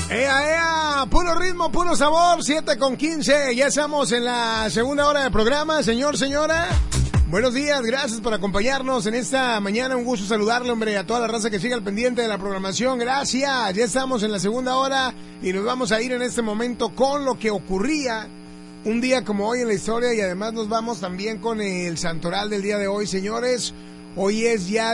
¡Ea, ea! Puro ritmo, puro sabor, 7:15. Ya estamos en la segunda hora del programa, señor, señora. Buenos días, gracias por acompañarnos en esta mañana. Un gusto saludarle, hombre, a toda la raza que sigue al pendiente de la programación. Gracias, ya estamos en la segunda hora y nos vamos a ir en este momento con lo que ocurría un día como hoy en la historia, y además nos vamos también con el santoral del día de hoy, señores. Hoy es ya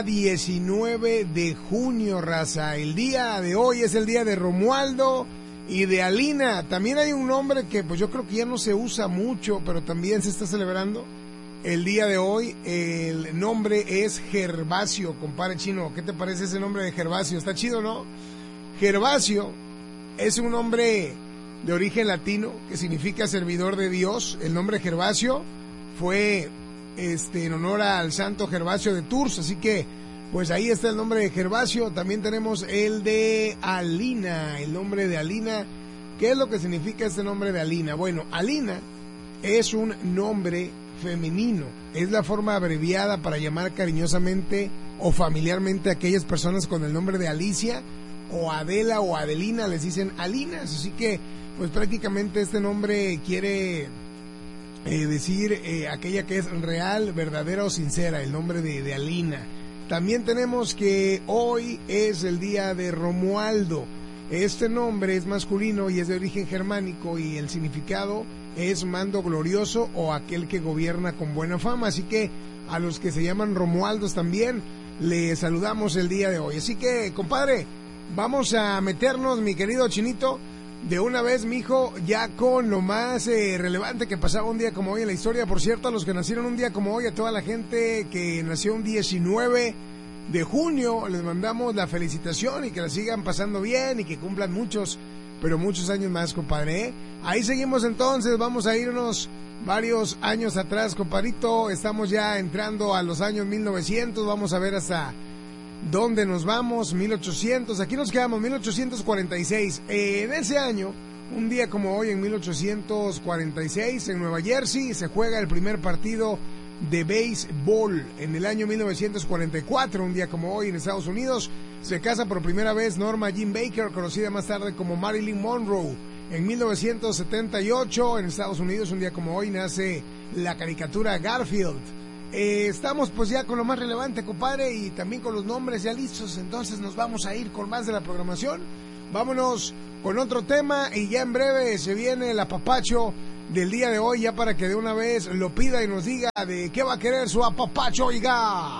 19 de junio, raza. El día de hoy es el día de Romualdo y de Alina. También hay un nombre que pues yo creo que ya no se usa mucho, pero también se está celebrando el día de hoy. El nombre es Gervasio, compadre chino. ¿Qué te parece ese nombre de Gervasio? Está chido, ¿no? Gervasio es un nombre de origen latino que significa servidor de Dios. El nombre Gervasio fue en honor al santo Gervasio de Tours, así que pues ahí está el nombre de Gervasio. También tenemos el de Alina, el nombre de Alina. ¿Qué es lo que significa este nombre de Alina? Bueno, Alina es un nombre femenino, es la forma abreviada para llamar cariñosamente o familiarmente a aquellas personas con el nombre de Alicia o Adela o Adelina, les dicen Alinas, así que pues prácticamente este nombre quiere decir aquella que es real, verdadera o sincera, el nombre de Alina. También tenemos que hoy es el día de Romualdo. Este nombre es masculino y es de origen germánico, y el significado es mando glorioso o aquel que gobierna con buena fama. Así que a los que se llaman Romualdos también les saludamos el día de hoy. Así que, compadre, vamos a meternos, mi querido Chinito, de una vez, mijo, ya con lo más relevante que pasaba un día como hoy en la historia. Por cierto, a los que nacieron un día como hoy, a toda la gente que nació un 19 de junio, les mandamos la felicitación y que la sigan pasando bien y que cumplan muchos, pero muchos años más, compadre, ¿eh? Ahí seguimos entonces, vamos a irnos varios años atrás, compadrito. Estamos ya entrando a los años 1900, vamos a ver hasta ¿dónde nos vamos? 1800, aquí nos quedamos, 1846. En ese año, un día como hoy, en 1846, en Nueva Jersey, se juega el primer partido de béisbol. En el año 1944, un día como hoy, en Estados Unidos, se casa por primera vez Norma Jean Baker, conocida más tarde como Marilyn Monroe. En 1978, en Estados Unidos, un día como hoy, nace la caricatura Garfield. Estamos pues ya con lo más relevante, compadre, y también con los nombres ya listos. Entonces nos vamos a ir con más de la programación. Vámonos con otro tema y ya en breve se viene el apapacho del día de hoy, ya para que de una vez lo pida y nos diga de qué va a querer su apapacho, oiga.